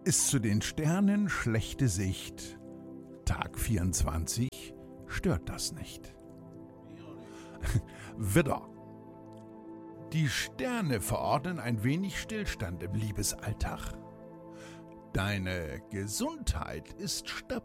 Ist zu den Sternen schlechte Sicht. Tag 24 stört das nicht. Widder. Die Sterne verordnen ein wenig Stillstand im Liebesalltag. Deine Gesundheit ist stabil.